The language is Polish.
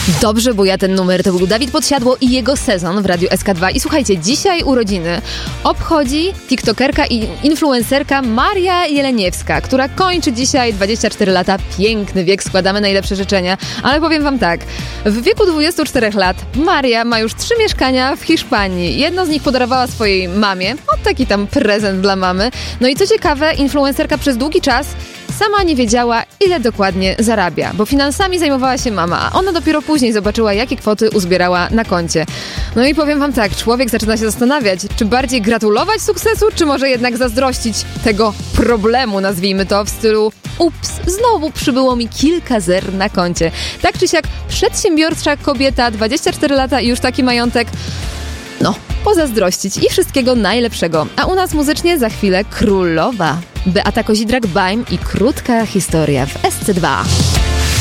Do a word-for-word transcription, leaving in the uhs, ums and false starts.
Dobrze, bo ja ten numer to był Dawid Podsiadło i jego sezon w Radiu S K dwa. I słuchajcie, dzisiaj urodziny obchodzi tiktokerka i influencerka Maria Jeleniewska, która kończy dzisiaj dwadzieścia cztery lata. Piękny wiek, składamy najlepsze życzenia. Ale powiem wam tak, w wieku dwudziestu czterech lat Maria ma już trzy mieszkania w Hiszpanii. Jedno z nich podarowała swojej mamie. O, taki tam prezent dla mamy. No i co ciekawe, influencerka przez długi czas sama nie wiedziała, ile dokładnie zarabia, bo finansami zajmowała się mama, a ona dopiero później zobaczyła, jakie kwoty uzbierała na koncie. No i powiem wam tak, człowiek zaczyna się zastanawiać, czy bardziej gratulować sukcesu, czy może jednak zazdrościć tego problemu, nazwijmy to, w stylu ups, znowu przybyło mi kilka zer na koncie. Tak czy siak, przedsiębiorcza kobieta, dwadzieścia cztery lata i już taki majątek, no, pozazdrościć i wszystkiego najlepszego. A u nas muzycznie za chwilę królowa. Beata Kozidrak-Bajm i krótka historia w S C dwa.